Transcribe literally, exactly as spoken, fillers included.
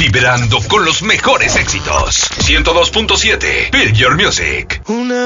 Vibrando con los mejores éxitos. ciento dos punto siete. Feel Your Music. Una